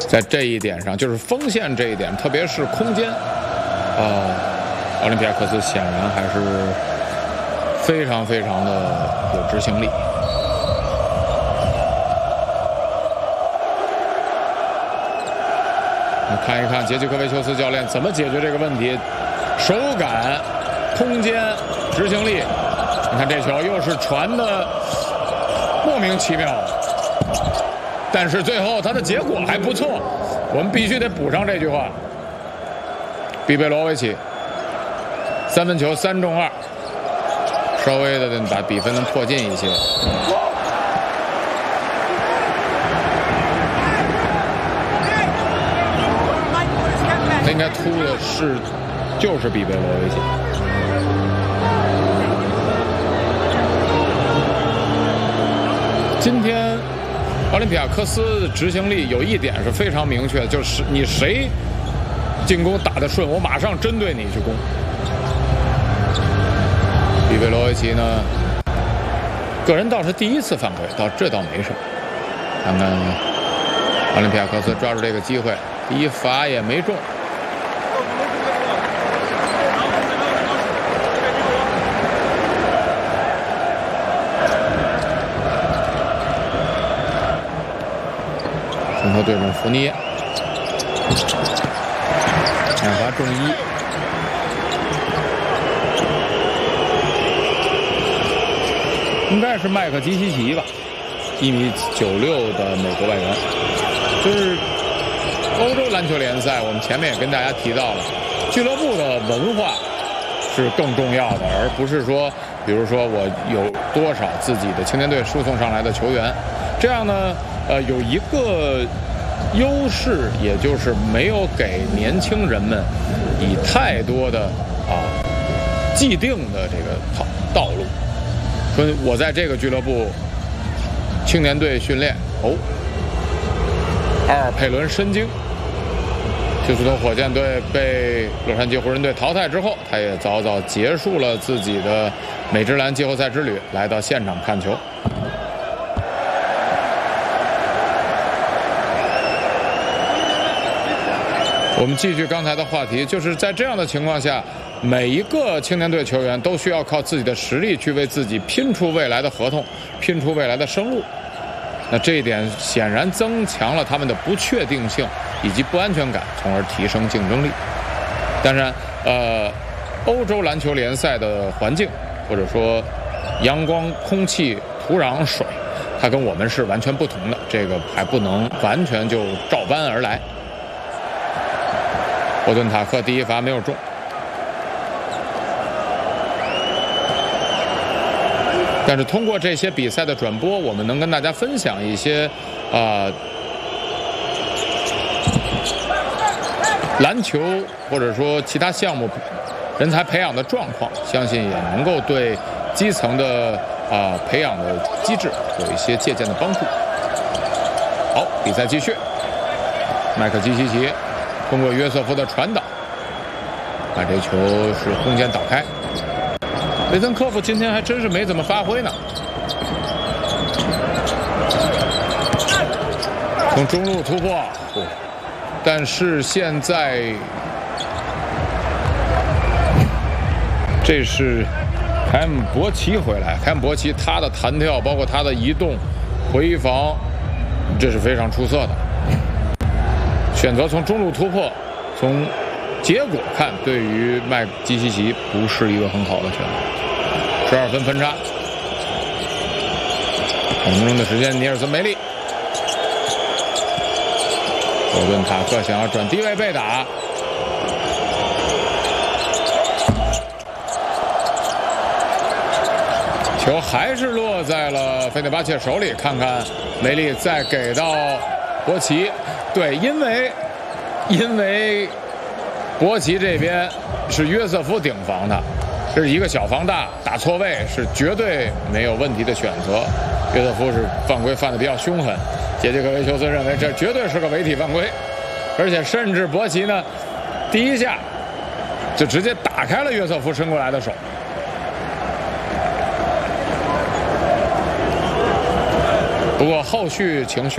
在这一点上，就是锋线这一点，特别是空间，奥林匹亚科斯显然还是非常非常的有执行力。看一看杰基科维丘斯教练怎么解决这个问题，手感、空间、执行力。你看这球又是传的莫名其妙，但是最后他的结果还不错，我们必须得补上这句话。比贝罗维奇3分球3中2，稍微的把比分能迫近一些。他应该突的就是比贝罗维奇。今天奥林匹亚科斯执行力有一点是非常明确的，就是你谁进攻打得顺，我马上针对你去攻。比贝罗维奇呢，个人倒是第一次犯规，这倒没什么。看看奥林匹亚科斯抓住这个机会，第一罚也没中。中投对准福尼耶，两罚中1。应该是麦克基西奇吧，1.96米的美国外援。就是欧洲篮球联赛，我们前面也跟大家提到了，俱乐部的文化是更重要的，而不是说，比如说我有多少自己的青年队输送上来的球员，这样呢，有一个优势，也就是没有给年轻人们以太多的既定的这个道路。说我在这个俱乐部青年队训练，阿尔佩伦深经。休斯顿火箭队被洛杉矶湖人队淘汰之后，他也早早结束了自己的美职篮季后赛之旅，来到现场看球。我们继续刚才的话题，就是在这样的情况下，每一个青年队球员都需要靠自己的实力去为自己拼出未来的合同，拼出未来的生路。那这一点显然增强了他们的不确定性以及不安全感，从而提升竞争力。当然，欧洲篮球联赛的环境，或者说阳光、空气、土壤、水，它跟我们是完全不同的，这个还不能完全就照搬而来。霍顿塔克第一罚没有中。但是通过这些比赛的转播，我们能跟大家分享一些篮球或者说其他项目人才培养的状况，相信也能够对基层的培养的机制有一些借鉴的帮助。好，比赛继续，麦克基西奇通过约瑟夫的传导，把这球是空间打开。雷森科夫今天还真是没怎么发挥呢。从中路突破，但是现在这是凯姆伯奇回来，凯姆伯奇他的弹跳，包括他的移动、回防，这是非常出色的。选择从中路突破，从结果看，对于麦基西奇不是一个很好的选择。12分分差，5分钟的时间，尼尔森梅利，霍顿塔克想要转低位被打，球还是落在了费内巴切手里。看看梅利再给到博奇，对，因为博奇这边是约瑟夫顶防的，这是一个小防大，打错位是绝对没有问题的选择。约瑟夫是犯规犯得比较凶狠，杰基科维丘斯认为这绝对是个违体犯规，而且甚至博奇呢第一下就直接打开了约瑟夫伸过来的手。不过后续情绪